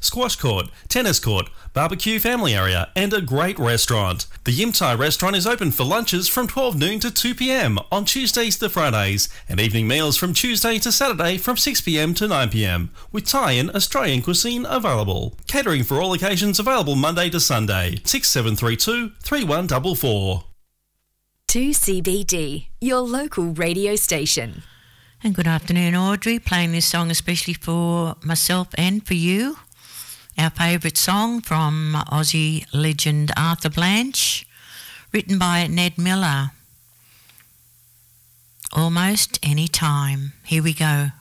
squash court, tennis court, barbecue family area and a great restaurant. The Yim Thai restaurant is open for lunches from 12 noon to 2 p.m. on Tuesdays to Fridays and evening meals from Tuesday to Saturday from 6 p.m. to 9 p.m. with Thai and Australian cuisine available. Catering for all occasions available Monday to Sunday. 6732 3144. 2CBD, your local radio station. And good afternoon, Audrey. Playing this song especially for myself and for you. Our favourite song from Aussie legend Arthur Blanche, written by Ned Miller. Almost Any Time. Here we go.